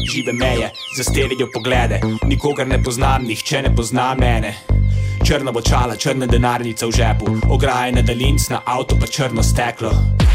žive meje, zasterijo poglede. Nikogar ne poznam, nihče ne pozna mene. Črna očala, črna denarnica v žepu, ograje na daljinc, na avto pa črno steklo.